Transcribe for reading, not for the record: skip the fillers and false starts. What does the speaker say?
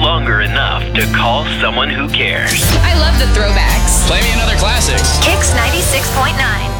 longer enough to call someone who cares. I love the throwbacks. Play me another classic. Kicks 96.9.